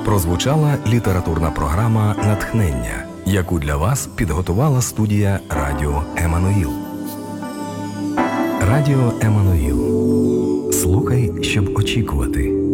Прозвучала літературна програма «Натхнення», яку для вас підготувала студія Радіо Еммануїл. Радіо Еммануїл. Слухай, щоб очікувати.